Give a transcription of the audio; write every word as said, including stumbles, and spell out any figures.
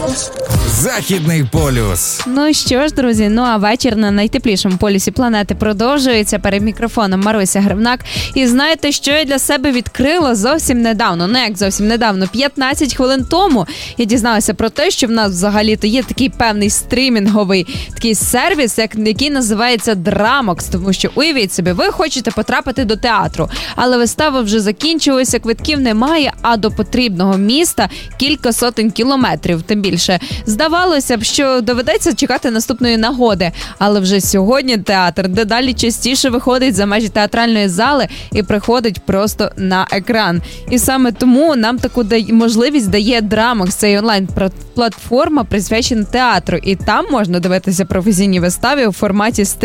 Західний полюс. Ну що ж, друзі, ну а вечір на найтеплішому полюсі планети продовжується. Перед мікрофоном Маруся Гривнак. І знаєте, що я для себе відкрила зовсім недавно? Ну як зовсім недавно? п'ятнадцять хвилин тому я дізналася про те, що в нас взагалі-то є такий певний стрімінговий такий сервіс, як, який називається Драмокс. Тому що, уявіть собі, ви хочете потрапити до театру, але вистава вже закінчилася, квитків немає, а до потрібного міста кілька сотень кілометрів. Тим більше, здавалося б, що доведеться чекати наступної нагоди. Але вже сьогодні театр дедалі частіше виходить за межі театральної зали і приходить просто на екран. І саме тому нам таку можливість дає Драмокс. Це онлайн-платформа, присвячена театру. І там можна дивитися професійні вистави у форматі